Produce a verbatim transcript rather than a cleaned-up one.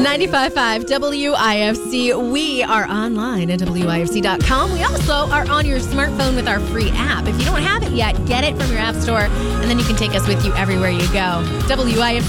ninety-five point five W I F C. We are online at W I F C dot com. We also are on your smartphone with our free app. If you don't have it yet, get it from your app store, and then you can take us with you everywhere you go. W I F